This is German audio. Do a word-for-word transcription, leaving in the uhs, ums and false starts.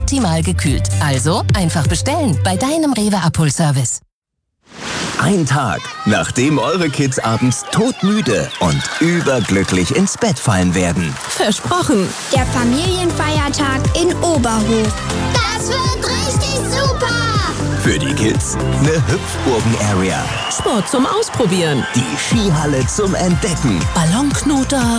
optimal gekühlt. Also einfach bestellen bei deinem Rewe-Abholservice. Ein Tag, nachdem eure Kids abends todmüde und überglücklich ins Bett fallen werden. Versprochen. Der Familienfeiertag in Oberhof. Das wird richtig super. Für die Kids eine Hüpfburgen-Area. Sport zum Ausprobieren. Die Skihalle zum Entdecken. Ballonknoter.